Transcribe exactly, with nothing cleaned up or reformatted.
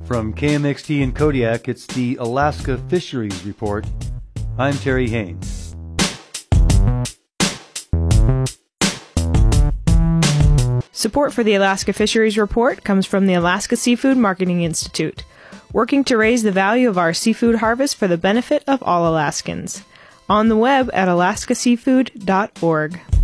From K M X T in Kodiak, it's the Alaska Fisheries Report. I'm Terry Haynes. Support for the Alaska Fisheries Report comes from the Alaska Seafood Marketing Institute, working to raise the value of our seafood harvest for the benefit of all Alaskans. On the web at alaska seafood dot org.